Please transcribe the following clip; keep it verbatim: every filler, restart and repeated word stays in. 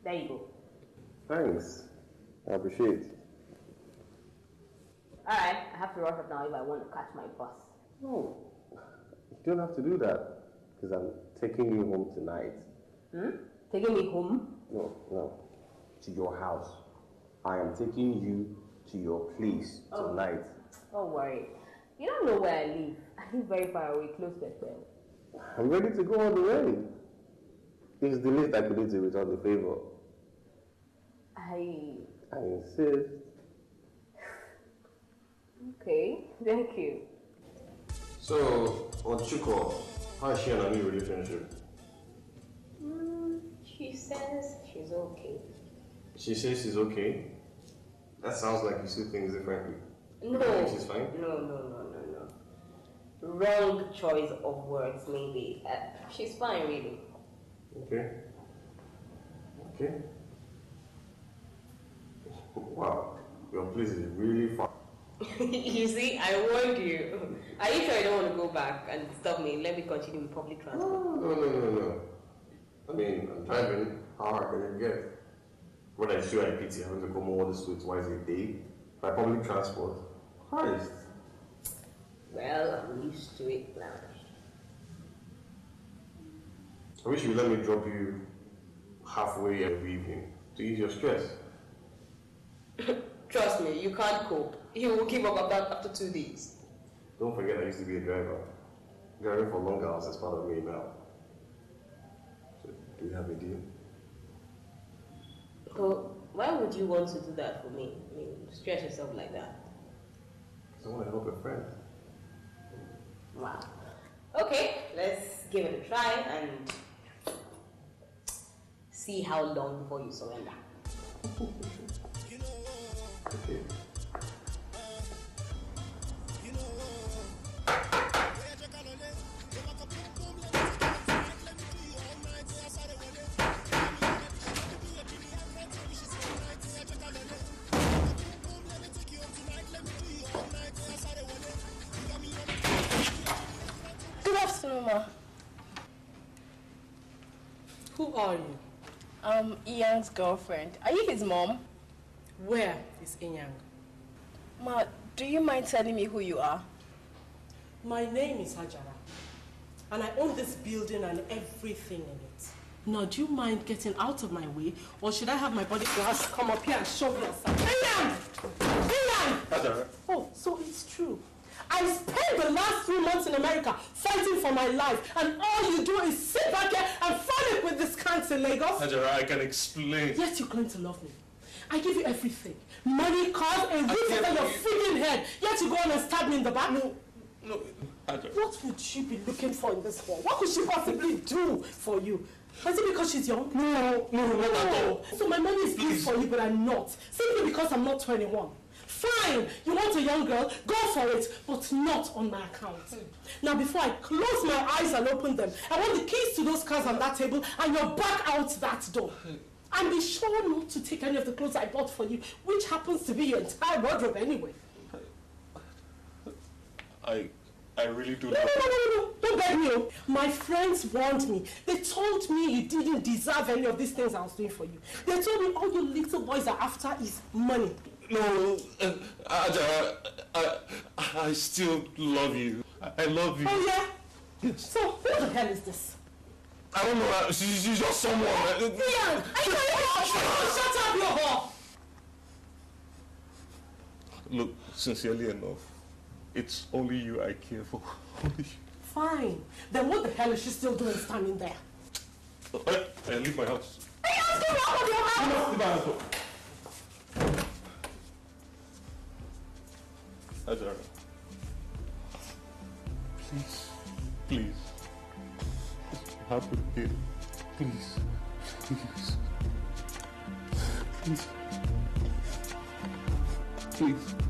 There you go. Thanks. I appreciate it. Alright, I have to rush up now if I want to catch my bus. No, you don't have to do that. Because I'm taking you home tonight. Hmm? Taking me home? No, no. To your house. I am taking you to your place oh. tonight. Don't worry. You don't know where I live. I live very far away, close to the I'm ready to go on the way. It's the least I could do to return the favor. I... I insist. Okay, thank you. So, on Chuko, how is she in a new relationship? Mm, she says she's okay. She says she's okay? That sounds like you see things differently. No. She's fine? No, no, no, no, no. Wrong choice of words, maybe. Uh, she's fine, really. Okay. Okay. Wow, your place is really far. You see, I warned you. Are you sure you don't want to go back and stop me? Let me continue with public transport. No, no, no, no, no. I mean, I'm driving. How hard can it get? What I do, I pity having to come all this way twice a day by public transport. Christ. Well, I'm used to it now. I wish you would let me drop you halfway every evening to ease your stress. Trust me, you can't cope. You will give up on that after two days. Don't forget I used to be a driver. Driving for long hours is part of me now. So, do we have a deal? Well, why would you want to do that for me? I mean, stress yourself like that. Because I want to help a friend. Wow. Okay, let's give it a try and see how long before you surrender. Okay. Good afternoon, ma. Who are you? I'm Ian's girlfriend. Are you his mom? Where is Inyang? Ma, do you mind telling me who you are? My name is Hajara, and I own this building and everything in it. Now, do you mind getting out of my way, or should I have my bodyguards come up here and show you yourself? Inyang! Inyang! Hajara. Oh, so it's true. I spent the last three months in America fighting for my life, and all you do is sit back here and frolic with this cunts in Lagos. Hajara, I can explain. Yes, you claim to love me. I give you everything. Money, cars, a roof over your freaking head. Yet you go on and stab me in the back. No, no, Hajara. What would she be looking for in this world? What could she possibly do for you? Is it because she's young? No, no, no, no. So my money is good for you, but I'm not. Simply because I'm not twenty-one. Fine, you want a young girl, go for it, but not on my account. Now, before I close my eyes and open them, I want the keys to those cars on that table and you're back out that door. And be sure not to take any of the clothes I bought for you, which happens to be your entire wardrobe anyway. I, I really do no, no, no, no, no, don't beg me. My friends warned me. They told me you didn't deserve any of these things I was doing for you. They told me all you little boys are after is money. No, uh, Hajara, I, I still love you. I love you. Oh, yeah? Yes. So, who the hell is this? I don't know. She, she's just someone. Ian, I can't shut up, your whore. Look, sincerely enough, it's only you I care for. Only you. Fine. Then what the hell is she still doing standing there? I, I leave my house. Are you asking me out of your house? No, leave my house. Hajara, please, please, you have to deal. Please, please, please, please.